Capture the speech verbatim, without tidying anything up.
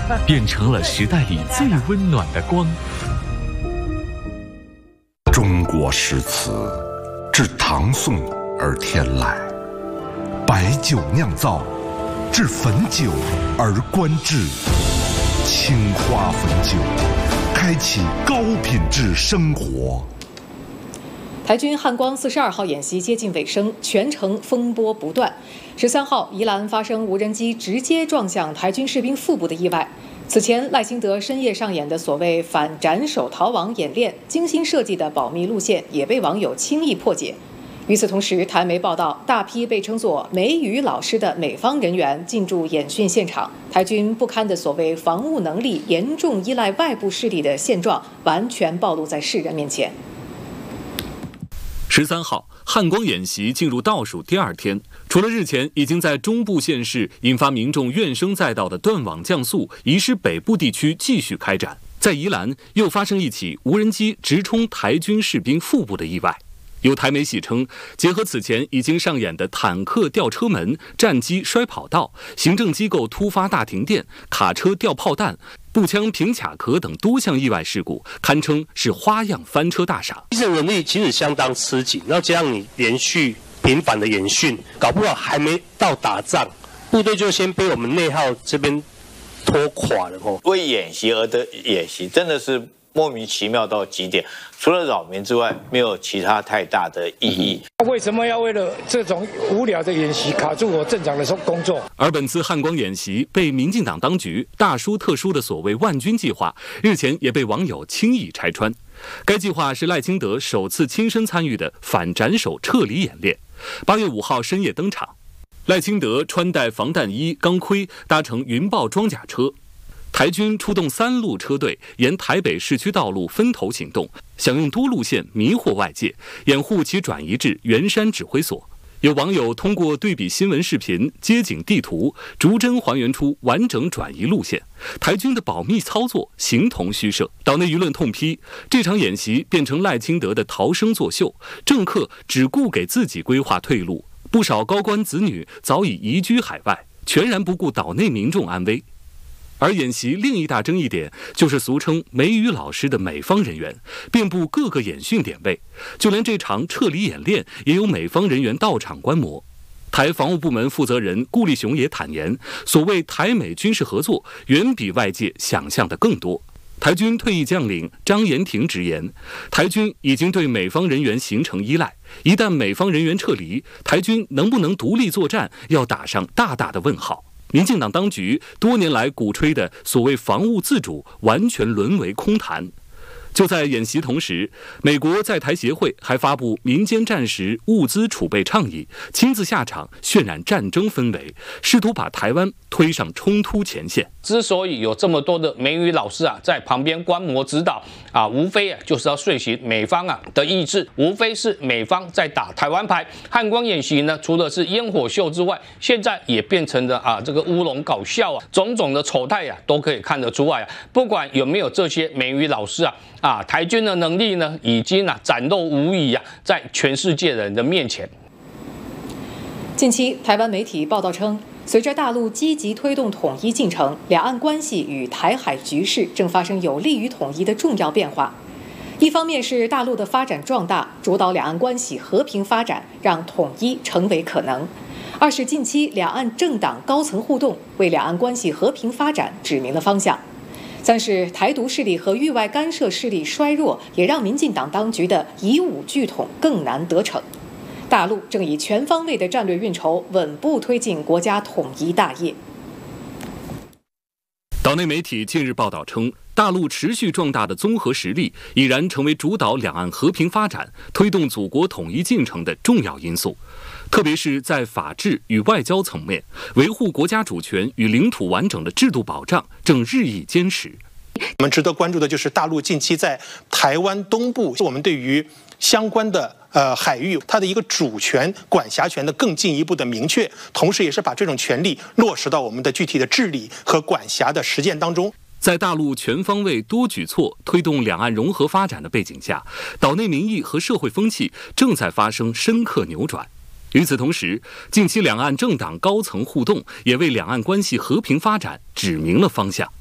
变成了时代里最温暖的光。 中国诗词自唐宋而天来，白酒酿造，至汾酒而观致。青花汾酒，开启高品质生活。 台军汉光四十二号演习接近尾声，全程风波不断。十三号，宜兰发生无人机直接撞向台军士兵腹部的意外。此前，赖清德深夜上演的所谓反斩首逃亡演练，精心设计的保密路线也被网友轻易破解。与此同时，台媒报道，大批被称作美语老师的美方人员进驻演训现场，台军不堪的所谓防务能力严重依赖外部势力的现状，完全暴露在世人面前。 十三号，汉光演习进入倒数第二天，除了日前已经在中部县市引发民众怨声载道的断网降速，移师北部地区继续开展。在宜兰又发生一起无人机直冲台军士兵腹部的意外。有台媒戏称，结合此前已经上演的坦克吊车门、战机摔跑道、行政机构突发大停电、卡车掉炮弹、步枪平卡壳等多项意外事故，堪称是花样翻车大赏。 机动能力其实相当吃紧，然后加上你连续频繁的演训，搞不好还没到打仗，部队就先被我们内耗这边拖垮了哦。 为演习而的演习，真的是莫名其妙到极点，除了扰民之外，没有其他太大的意义。 为什么要为了这种无聊的演习卡住我正常的工作？ 而本次汉光演习被民进党当局大书特书的所谓万军计划，日前也被网友轻易拆穿。该计划是赖清德首次亲身参与的反斩首撤离演练。八月五号深夜登场，赖清德穿戴防弹衣、钢盔，搭乘云豹装甲车。台军出动三路车队，沿台北市区道路分头行动，想用多路线迷惑外界，掩护其转移至圆山指挥所。有网友通过对比新闻视频、街景地图，逐帧还原出完整转移路线。台军的保密操作形同虚设。岛内舆论痛批，这场演习变成赖清德的逃生作秀，政客只顾给自己规划退路，不少高官子女早已移居海外，全然不顾岛内民众安危。而演习另一大争议点就是俗称美语老师的美方人员遍布各个演训点位，就连这场撤离演练也有美方人员到场观摩。台防务部门负责人顾立雄也坦言，所谓台美军事合作远比外界想象的更多。台军退役将领张延廷直言，台军已经对美方人员形成依赖，一旦美方人员撤离，台军能不能独立作战，要打上大大的问号。民进党当局多年来鼓吹的所谓防务自主，完全沦为空谈。就在演习同时，美国在台协会还发布民间战时物资储备倡议，亲自下场渲染战争氛围，试图把台湾推上冲突前线。 之所以有这么多的美语老师啊在旁边观摩指导啊，无非啊就是要遂行美方啊的意志，无非是美方在打台湾牌。汉光演习呢，除了是烟火秀之外，现在也变成了啊这个乌龙搞笑啊，种种的丑态啊都可以看得出来啊。不管有没有这些美语老师啊。啊，台军的能力呢，已经啊展露无遗啊，在全世界人的面前。 近期，台湾媒体报道称，随着大陆积极推动统一进程，两岸关系与台海局势正发生有利于统一的重要变化。一方面是大陆的发展壮大，主导两岸关系和平发展，让统一成为可能；二是近期两岸政党高层互动，为两岸关系和平发展指明了方向。三是台独势力和域外干涉势力衰弱，也让民进党当局的以武拒统更难得逞。大陆正以全方位的战略运筹，稳步推进国家统一大业。 岛内媒体近日报道称，大陆持续壮大的综合实力已然成为主导两岸和平发展、推动祖国统一进程的重要因素。特别是在法治与外交层面，维护国家主权与领土完整的制度保障正日益坚实。 我们值得关注的就是大陆近期在台湾东部，我们对于相关的呃海域它的一个主权管辖权的更进一步的明确，同时也是把这种权利落实到我们的具体的治理和管辖的实践当中。 在大陆全方位多举措推动两岸融合发展的背景下，岛内民意和社会风气正在发生深刻扭转。与此同时，近期两岸政党高层互动也为两岸关系和平发展指明了方向。